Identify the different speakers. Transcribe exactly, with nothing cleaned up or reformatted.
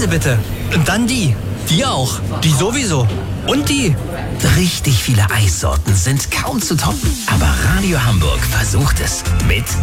Speaker 1: Diese bitte. Und dann die. Die auch. Die sowieso. Und die.
Speaker 2: Richtig viele Eissorten sind kaum zu toppen. Aber Radio Hamburg versucht es. Mit